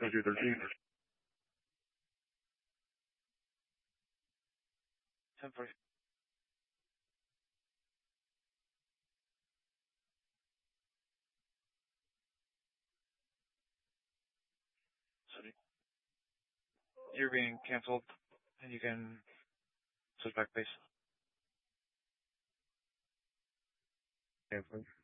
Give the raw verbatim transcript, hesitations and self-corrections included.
thirty thirteen. ten forty. Sorry. You're being cancelled, and you can switch back base. Cancel.